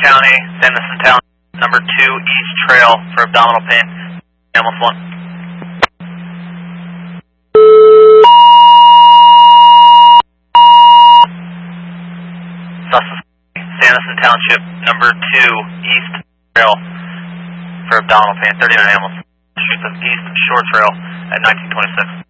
County, Sanderson Town, number 2 East Trail for abdominal pain. Ambulance 1. Sanderson Township, number 2 East Trail for abdominal pain. 39 ambulance. Streets of East Shore Trail at 1926.